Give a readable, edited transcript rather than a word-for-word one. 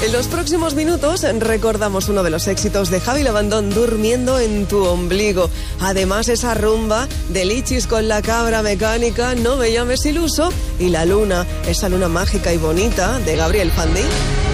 En los próximos minutos recordamos uno de los éxitos de Javi Labandón, Durmiendo en tu ombligo. Además, esa rumba de Lichis con la cabra mecánica, No me llames iluso, y La luna, esa luna mágica y bonita de Gabriel Fandi.